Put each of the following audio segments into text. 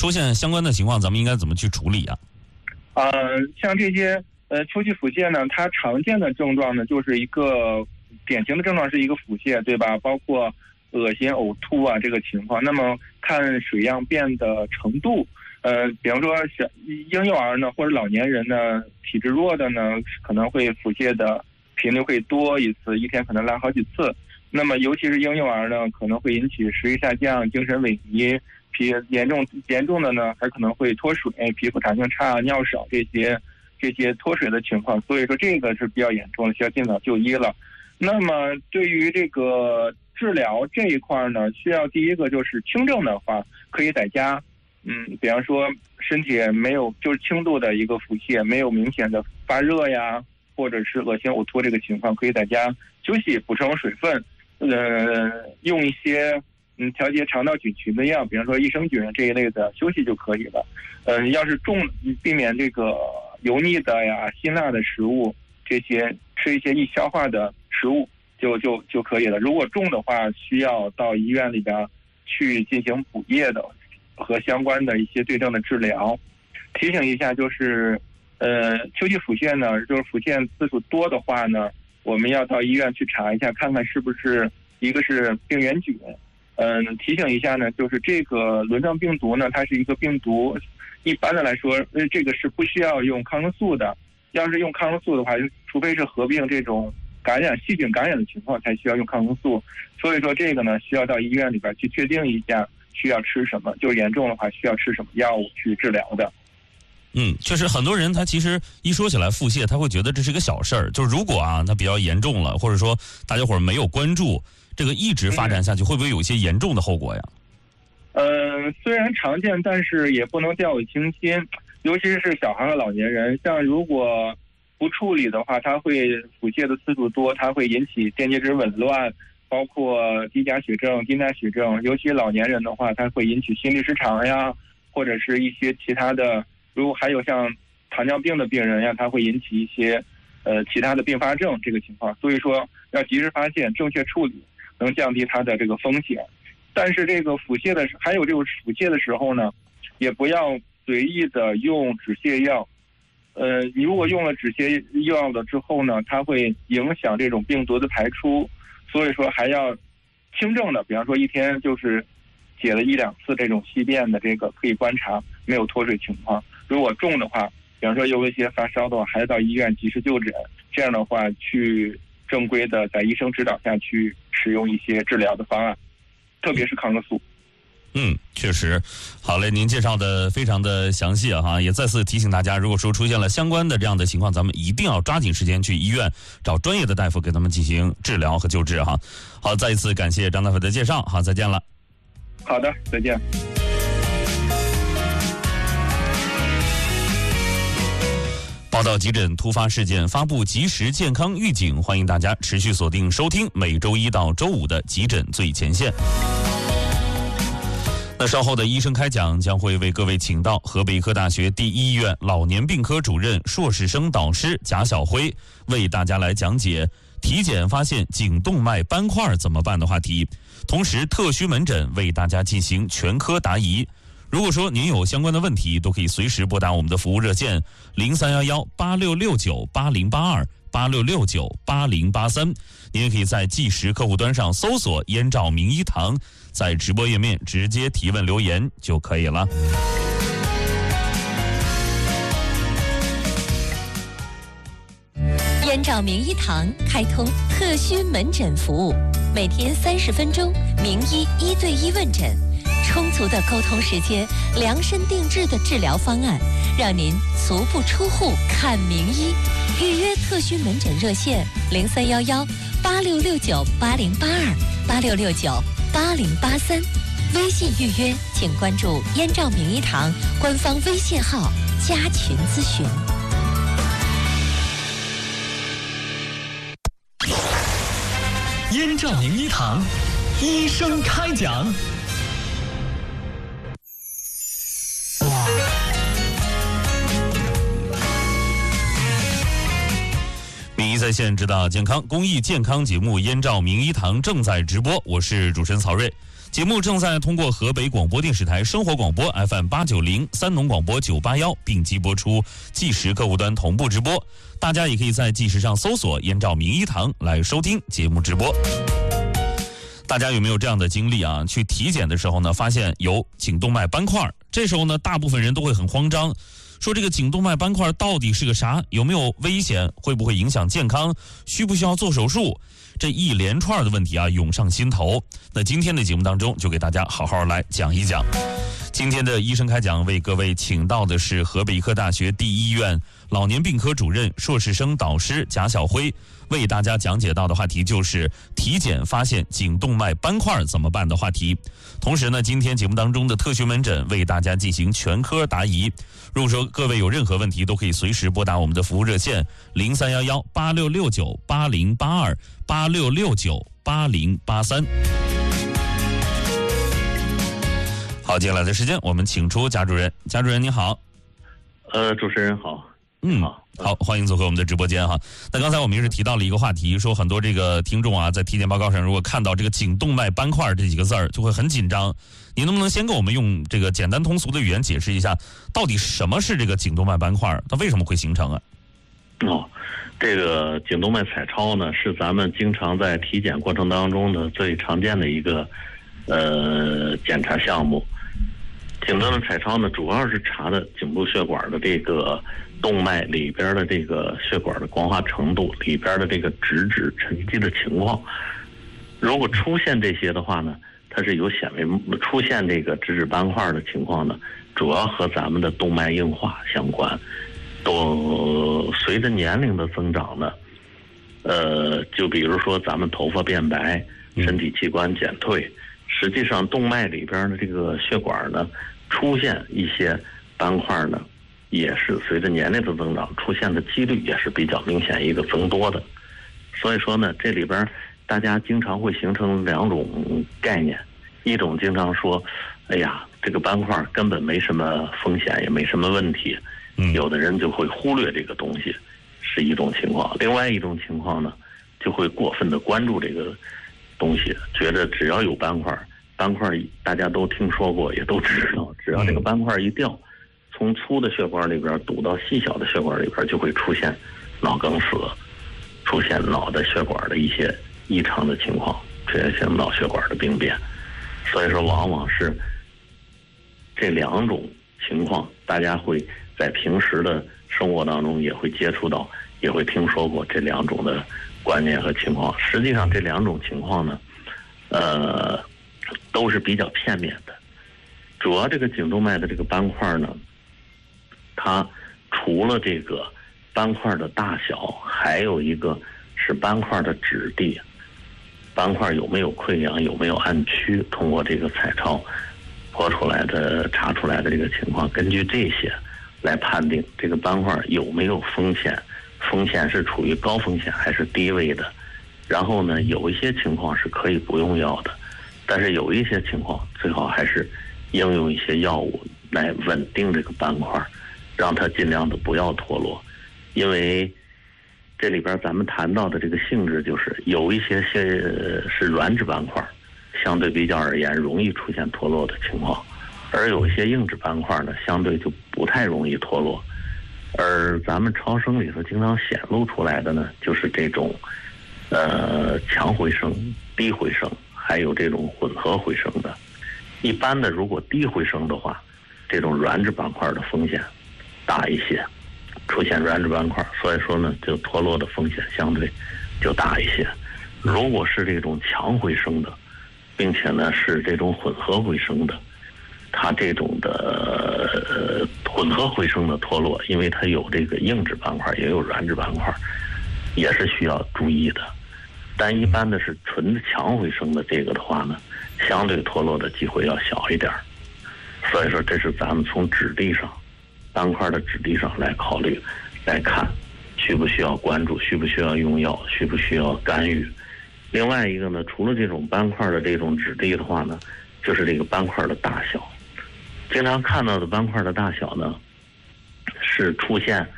出现相关的情况，咱们应该怎么去处理啊？ 像这些秋季腹泻呢，它常见的症状呢，就是一个典型的症状是一个腹泻，对吧？包括恶心、呕吐啊这个情况。那么看水样便的程度，比方说婴幼儿呢，或者老年人呢，体质弱的呢，可能会腹泻的频率会多一次，一天可能来好几次。那么尤其是婴幼儿呢，可能会引起食欲下降、精神萎靡，严重的呢，还可能会脱水、皮肤弹性差、尿少这些脱水的情况。所以说这个是比较严重的，需要尽早就医了。那么对于这个治疗这一块呢，需要第一个就是轻症的话，可以在家，比方说身体没有就是轻度的一个腹泻，没有明显的发热呀，或者是恶心呕吐这个情况，可以在家休息，补充水分，用一些调节肠道菌群的药，比方说益生菌这一类的休息就可以了。要是避免这个油腻的呀、辛辣的食物，这些吃一些易消化的食物就可以了。如果重的话，需要到医院里边去进行补液的和相关的一些对症的治疗。提醒一下，就是秋季腹泻呢，就是腹泻次数多的话呢，我们要到医院去查一下，看看是不是一个是病原菌。提醒一下呢，就是这个轮状病毒呢，它是一个病毒，一般的来说，这个是不需要用抗生素的。要是用抗生素的话，除非是合并这种细菌感染的情况，才需要用抗生素。所以说这个呢，需要到医院里边去确定一下需要吃什么，就是严重的话需要吃什么药物去治疗的。 确实很多人他其实一说起来腹泻，他会觉得这是一个小事儿。就是如果他比较严重了，或者说大家伙儿没有关注，这个一直发展下去，会不会有一些严重的后果呀？ 虽然常见，但是也不能掉以轻心，尤其是小孩和老年人。像如果不处理的话，它会腹泻的次数多，它会引起电解质紊乱，包括低钾血症、低钠血症。尤其老年人的话，它会引起心律失常呀，或者是一些其他的。如果还有像糖尿病的病人呀，它会引起一些其他的并发症这个情况。所以说要及时发现，正确处理，能降低它的这个风险。但是这个腹泻的时候呢，也不要随意的用止泻药。你如果用了止泻药了之后呢，它会影响这种病毒的排出。所以说还要轻症的，比方说一天就是解了1-2次这种稀便的，这个可以观察没有脱水情况。如果重的话，比方说有一些发烧的话，还要到医院及时就诊。这样的话，去正规的在医生指导下去使用一些治疗的方案，特别是抗生素。 确实，好嘞，您介绍的非常的详细哈，也再次提醒大家，如果说出现了相关的这样的情况，咱们一定要抓紧时间去医院找专业的大夫给他们进行治疗和救治哈。好，再一次感谢张大夫的介绍，好，再见了。 好的，再见。 报道急诊突发事件，发布及时健康预警，欢迎大家持续锁定收听每周1到周5的急诊最前线。那稍后的医生开讲将会为各位请到河北医科大学第一医院老年病科主任、硕士生导师贾晓辉，为大家来讲解体检发现颈动脉斑块怎么办的话题。同时，特需门诊为大家进行全科答疑。如果说您有相关的问题，都可以随时拨打我们的服务热线03118669808286698083。您也可以在即时客户端上搜索燕赵名医堂，在直播页面直接提问留言就可以了。 燕赵名医堂开通特需门诊服务，每天30分钟，名医1对1问诊，充足的沟通时间，量身定制的治疗方案，让您足不出户看名医。预约特需门诊热线03118669808286698083。微信预约请关注燕赵名医堂官方微信号加群咨询。 燕赵名医堂，医生开讲。 名医在在线知道健康公益健康节目《燕赵名医堂》正在直播，我是主持人曹睿。节目正在通过河北广播电视台生活广播 FM890、三农广播981并机播出，计时客户端同步直播。大家也可以在计时上搜索“燕赵名医堂”来收听节目直播。大家有没有这样的经历啊？去体检的时候呢，发现有颈动脉斑块，这时候呢，大部分人都会很慌张，说这个颈动脉斑块到底是个啥？有没有危险？会不会影响健康？需不需要做手术？这一连串的问题啊，涌上心头。那今天的节目当中，就给大家好好来讲一讲。今天的医生开讲为各位请到的是河北医科大学第一医院老年病科主任、硕士生导师贾晓辉，为大家讲解到的话题就是体检发现颈动脉斑块怎么办的话题。同时呢，今天节目当中的特许门诊为大家进行全科答疑。如果说各位有任何问题，都可以随时拨打我们的服务热线03118669808286698083。好，接下来的时间我们请出贾主任。贾主任你好。 主持人好。 好，欢迎走回我们的直播间哈。那刚才我们也是提到了一个话题，说很多这个听众啊，在体检报告上如果看到这个颈动脉斑块这几个字儿，就会很紧张。你能不能先给我们用这个简单通俗的语言解释一下，到底什么是这个颈动脉斑块，它为什么会形成啊？ 这个颈动脉彩超呢，是咱们经常在体检过程当中的最常见的一个检查项目。颈动脉彩超呢，主要是查的颈部血管的这个动脉里边的这个血管的光滑程度，里边的这个脂质沉积的情况。如果出现这些的话呢，它是有显微出现这个脂质斑块的情况呢，主要和咱们的动脉硬化相关。都随着年龄的增长呢，就比如说咱们头发变白，身体器官减退，实际上动脉里边的这个血管呢，出现一些斑块呢，也是随着年龄的增长出现的几率也是比较明显一个增多的。所以说呢，这里边大家经常会形成两种概念，一种经常说，哎呀，这个斑块根本没什么风险，也没什么问题，有的人就会忽略这个东西，是一种情况。另外一种情况呢，就会过分的关注这个东西，觉得只要有斑块大家都听说过，也都知道，只要这个斑块一掉，从粗的血管里边堵到细小的血管里边，就会出现脑梗死，出现脑的血管的一些异常的情况，出现脑血管的病变。所以说往往是这两种情况，大家会在平时的生活当中也会接触到，也会听说过这两种的观念和情况。实际上这两种情况呢，都是比较片面的。主要这个颈动脉的这个斑块呢，它除了这个斑块的大小，还有一个是斑块的质地，斑块有没有溃疡，有没有暗区，通过这个彩超查出来的这个情况，根据这些来判定这个斑块有没有风险，风险是处于高风险还是低危的。然后呢，有一些情况是可以不用药的，但是有一些情况最好还是应用一些药物来稳定这个斑块，让它尽量的不要脱落。因为这里边咱们谈到的这个性质，就是有一些是软质斑块，相对比较而言容易出现脱落的情况，而有一些硬质斑块呢，相对就不太容易脱落。而咱们超声里头经常显露出来的呢，就是这种强回声、低回声，还有这种混合回声的。一般的如果低回声的话，这种软质斑块的风险大一些，出现软质斑块，所以说呢，就脱落的风险相对就大一些。如果是这种强回声的，并且呢是这种混合回声的，它这种的混合回声的脱落，因为它有这个硬质斑块，也有软质斑块，也是需要注意的。但一般的是纯强回声的这个的话呢，相对脱落的机会要小一点。所以说这是咱们从质地上，斑块的质地上来考虑来看，需不需要关注，需不需要用药，需不需要干预。另外一个呢，除了这种斑块的这种质地的话呢，就是这个斑块的大小。经常看到的斑块的大小呢，是出现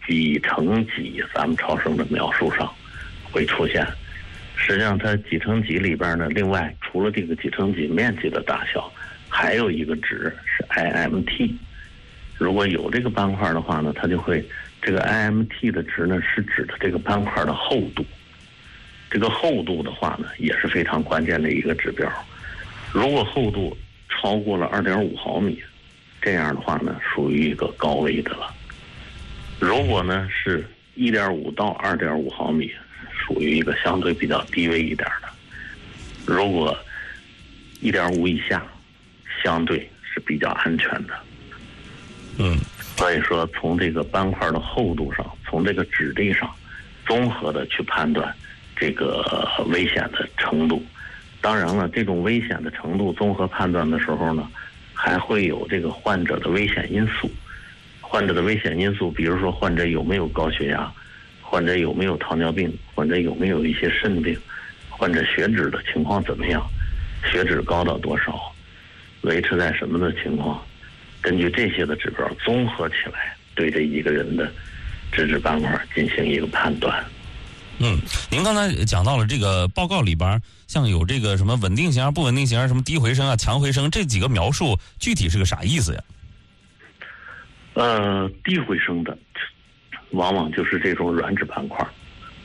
几乘几，咱们超声的描述上会出现。实际上它几乘几里边呢，另外除了这个几乘几面积的大小，还有一个值是 IMT。如果有这个斑块的话呢，它就会这个 IMT 的值呢是指的这个斑块的厚度。这个厚度的话呢也是非常关键的一个指标。如果厚度超过了2.5毫米，这样的话呢属于一个高危的了。如果呢是1.5到2.5毫米，属于一个相对比较低危一点的。如果1.5以下，相对是比较安全的。所以说从这个斑块的厚度上，从这个质地上，综合的去判断这个危险的程度。当然了，这种危险的程度综合判断的时候呢，还会有这个患者的危险因素。患者的危险因素，比如说患者有没有高血压，患者有没有糖尿病，患者有没有一些肾病，患者血脂的情况怎么样，血脂高到多少，维持在什么的情况，根据这些的指标综合起来，对这一个人的脂质斑块进行一个判断。 您刚才讲到了这个报告里边，像有这个什么稳定型啊、不稳定型啊、什么低回声啊、强回声，这几个描述具体是个啥意思呀？ 低回声的，往往就是这种软质斑块。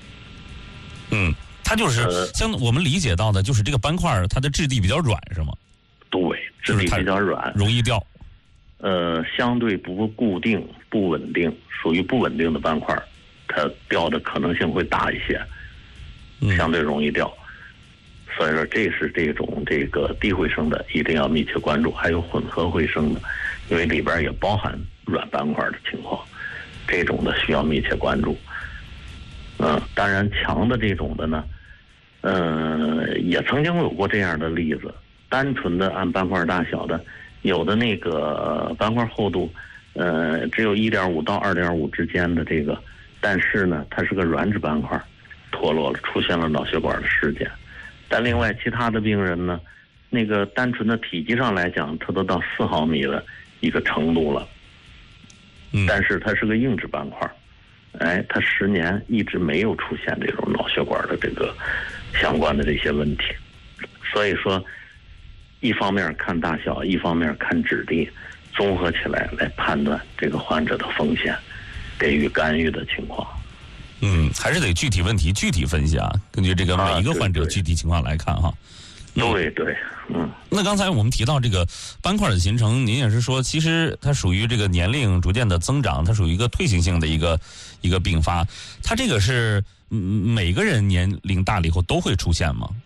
它就是像我们理解到的，就是这个斑块它的质地比较软，是吗？ 对，质地比较软， 容易掉。 相对不固定、不稳定，属于不稳定的斑块，它掉的可能性会大一些，相对容易掉。所以说，这是这个低回声的，一定要密切关注。还有混合回声的，因为里边也包含软斑块的情况，这种的需要密切关注。当然强的这种的呢，也曾经有过这样的例子，单纯的按斑块大小的，有的那个斑块厚度，只有1.5到2.5之间的这个，但是呢，它是个软质斑块，脱落了，出现了脑血管的事件。但另外其他的病人呢，那个单纯的体积上来讲，它都到4毫米的一个程度了，但是它是个硬质斑块，它10年一直没有出现这种脑血管的这个相关的这些问题。所以说，一方面看大小，一方面看质地，综合起来判断这个患者的风险，给予干预的情况。 还是得具体问题具体分析啊，根据这个每一个患者具体情况来看哈。 对， 那刚才我们提到这个斑块的形成，您也是说，其实它属于这个年龄逐渐的增长，它属于一个退行性的一个并发。它这个是每个人年龄大了以后都会出现吗？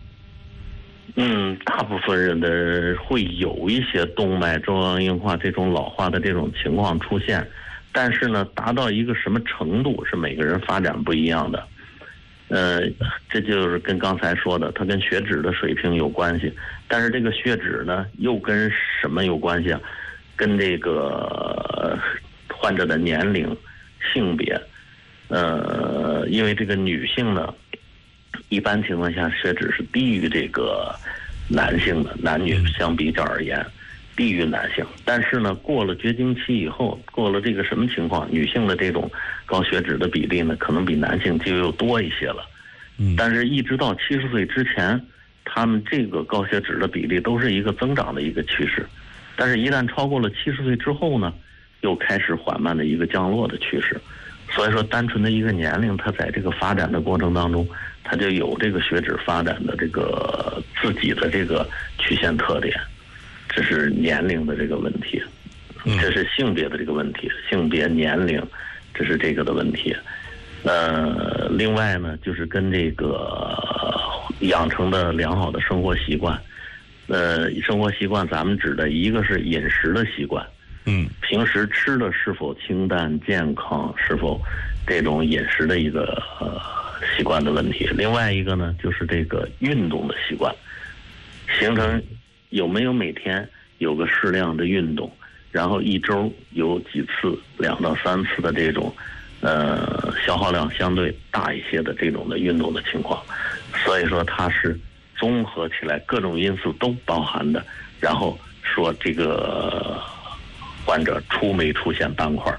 大部分人的会有一些动脉粥样硬化这种老化的这种情况出现，但是呢，达到一个什么程度是每个人发展不一样的。这就是跟刚才说的，它跟血脂的水平有关系，但是这个血脂呢，又跟什么有关系啊？跟这个患者的年龄、性别。因为这个女性呢，一般情况下血脂是低于这个男性的，男女相比较而言低于男性。但是呢，过了绝经期以后，过了这个什么情况，女性的这种高血脂的比例呢，可能比男性就又多一些了。但是一直到70岁之前，他们这个高血脂的比例都是一个增长的一个趋势。但是一旦超过了70岁之后呢，又开始缓慢的一个降落的趋势。所以说，单纯的一个年龄，它在这个发展的过程当中，它就有这个血脂发展的这个自己的这个曲线特点。这是年龄的这个问题，这是性别的这个问题，性别年龄，这是这个的问题。另外呢，就是跟这个养成的良好的生活习惯。生活习惯咱们指的一个是饮食的习惯，平时吃的是否清淡健康，是否这种饮食的一个习惯的问题。另外一个呢，就是这个运动的习惯，形成有没有每天有个适量的运动，然后一周有几次2到3次的这种消耗量相对大一些的这种的运动的情况。所以说它是综合起来各种因素都包含的，然后说这个患者没出现斑块，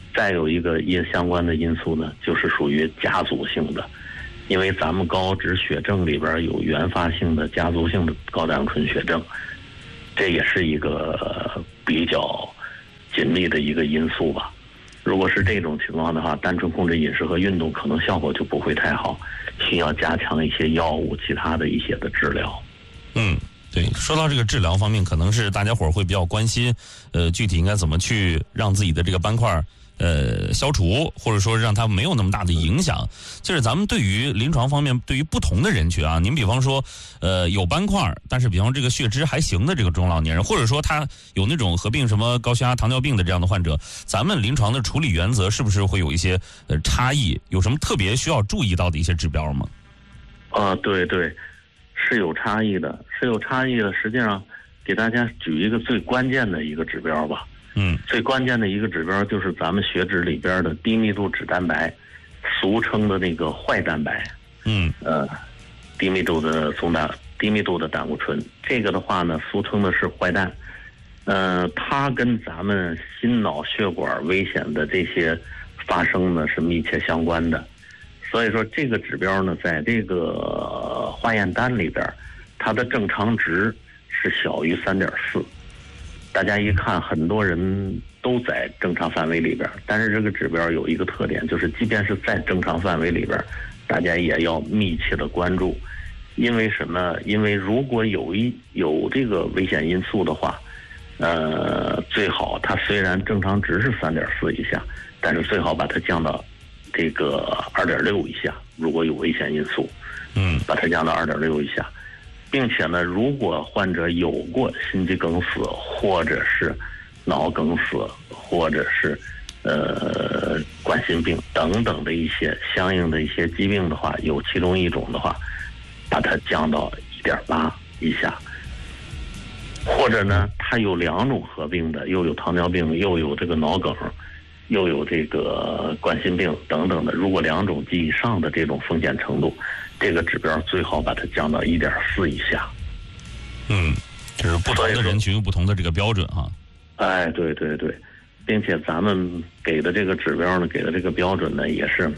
再有一个相关的因素呢，就是属于家族性的，因为咱们高脂血症里边有原发性的家族性的高胆固醇血症，这也是一个比较紧密的一个因素吧。如果是这种情况的话，单纯控制饮食和运动可能效果就不会太好，需要加强一些药物、其他的一些的治疗。 对，说到这个治疗方面，可能是大家伙会比较关心，具体应该怎么去让自己的这个斑块消除，或者说让它没有那么大的影响。就是咱们对于临床方面，对于不同的人群啊，您比方说，有斑块，但是比方这个血脂还行的这个中老年人，或者说他有那种合并什么高血压、糖尿病的这样的患者，咱们临床的处理原则是不是会有一些差异？有什么特别需要注意到的一些指标吗？ 对对，是有差异的，是有差异的。实际上，给大家举一个最关键的一个指标吧。最关键的一个指标就是咱们血脂里边的低密度脂蛋白，俗称的那个坏蛋白。低密度的胆固醇，这个的话呢，俗称的是坏蛋。它跟咱们心脑血管危险的这些发生呢是密切相关的。所以说这个指标呢，在这个化验单里边，它的正常值是小于3.4。大家一看，很多人都在正常范围里边，但是这个指标有一个特点，就是即便是在正常范围里边，大家也要密切的关注。因为什么？因为如果有这个危险因素的话，最好它虽然正常值是3.4以下，但是最好把它降到这个2.6以下。如果有危险因素，把它降到2.6以下。并且呢，如果患者有过心肌梗死，或者是脑梗死，或者是冠心病等等的一些相应的一些疾病的话，有其中一种的话，把它降到1.8以下。或者呢，它有2种合并的，又有糖尿病，又有这个脑梗，又有这个冠心病等等的，如果2种及以上的这种风险程度，这个指标最好把它降到1.4以下。 就是不同的人群有不同的这个标准哈。 对对对，并且咱们给的这个指标呢，给的这个标准呢，也是，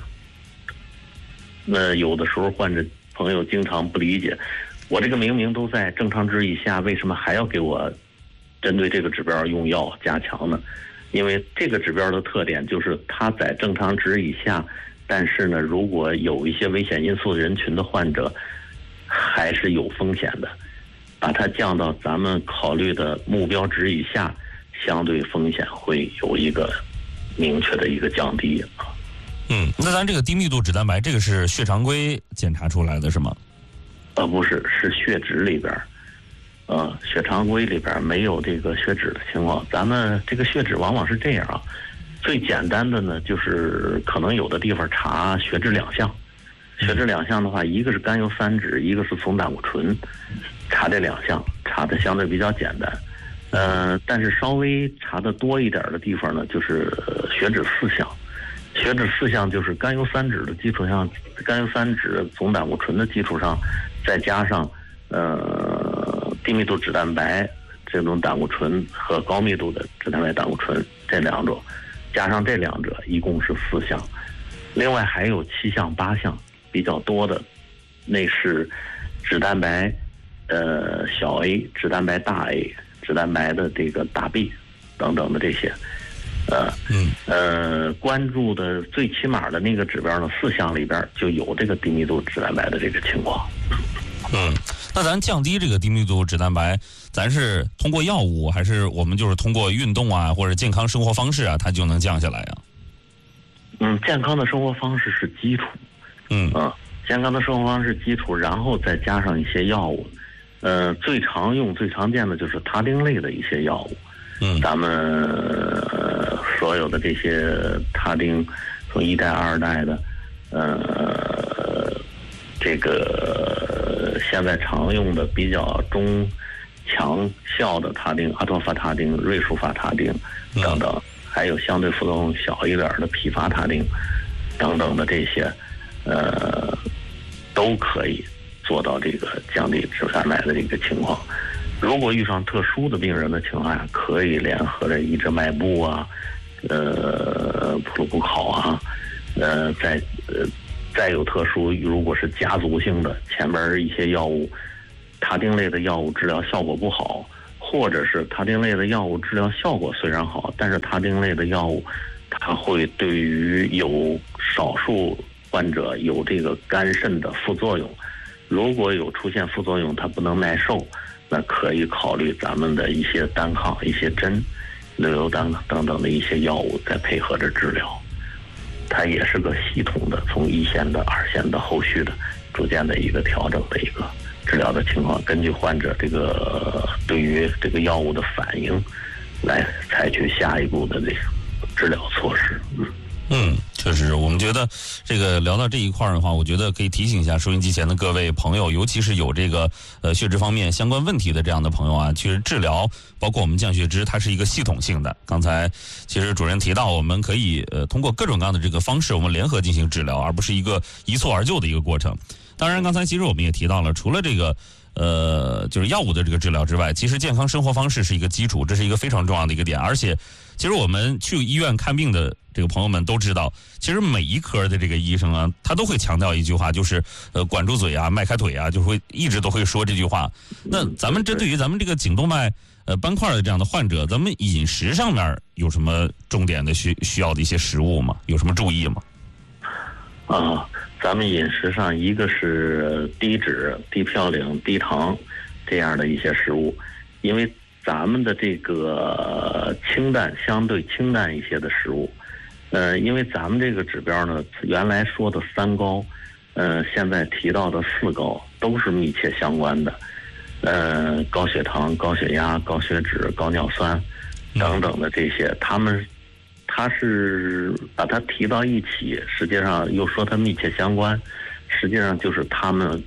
有的时候患者朋友经常不理解，我这个明明都在正常值以下，为什么还要给我针对这个指标用药加强呢？因为这个指标的特点就是它在正常值以下，但是呢，如果有一些危险因素的人群的患者，还是有风险的，把它降到咱们考虑的目标值以下，相对风险会有一个明确的一个降低。 那咱这个低密度脂蛋白，这个是血常规检查出来的是吗？ 不是，是血脂里边。血常规里边没有这个血脂的情况。咱们这个血脂往往是这样啊，最简单的呢，就是可能有的地方查血脂2项。血脂2项的话，一个是甘油三酯，一个是总胆固醇，查这2项查的相对比较简单。但是稍微查的多一点的地方呢，就是血脂4项。血脂4项就是甘油三酯的基础上，甘油三酯、总胆固醇的基础上，再加上低密度脂蛋白这种胆固醇和高密度的脂蛋白胆固醇这2种，加上这2者一共是4项。另外还有7项8项比较多的，那是脂蛋白小 A、脂蛋白大 A、脂蛋白的这个大 B 等等的这些。关注的最起码的那个指标呢，4项里边就有这个低密度脂蛋白的这个情况。 那咱降低这个低密度脂蛋白，咱是通过药物，还是我们就是通过运动啊，或者健康生活方式啊，它就能降下来啊？ 健康的生活方式是基础。健康的生活方式基础，然后再加上一些药物。最常用、最常见的就是他汀类的一些药物。咱们所有的这些他汀，从1代、2代的，这个现在常用的比较中强效的他汀，阿托伐他汀、瑞舒伐他汀等等，还有相对副作用小一点的匹伐他汀等等的这些，都可以做到这个降低脂蛋白的这个情况。如果遇上特殊的病人的情况下，可以联合着抑制脉搏啊， 普鲁布考啊，再有特殊，如果是家族性的，前面一些药物，他汀类的药物治疗效果不好，或者是他汀类的药物治疗效果虽然好，但是他汀类的药物，它会对于有少数患者有这个肝肾的副作用，如果有出现副作用，它不能耐受，那可以考虑咱们的一些单抗、一些针、硫油单等等的一些药物，再配合着治疗。它也是个系统的，从一线的、二线的、后续的，逐渐的一个调整的一个治疗的情况，根据患者这个对于这个药物的反应，来采取下一步的这个治疗措施。 确实，我们觉得这个聊到这一块的话，我觉得可以提醒一下收音机前的各位朋友，尤其是有这个血脂方面相关问题的这样的朋友啊，其实治疗包括我们降血脂，它是一个系统性的。刚才其实主任提到，我们可以通过各种各样的这个方式，我们联合进行治疗，而不是一个一蹴而就的一个过程。当然，刚才其实我们也提到了，除了这个就是药物的这个治疗之外，其实健康生活方式是一个基础，这是一个非常重要的一个点。而且，其实我们去医院看病的这个朋友们都知道，其实每一科的这个医生啊，他都会强调一句话，就是管住嘴啊，迈开腿啊，就会一直都会说这句话。那咱们针对于咱们这个颈动脉斑块的这样的患者，咱们饮食上面有什么重点的需要的一些食物吗？有什么注意吗？ 咱们饮食上，一个是低脂、低嘌呤、低糖这样的一些食物，因为咱们的这个相对清淡一些的食物，因为咱们这个指标呢，原来说的3高，现在提到的4高都是密切相关的，高血糖、高血压、高血脂、高尿酸等等的这些，他是把它提到一起，实际上又说它密切相关，实际上就是他们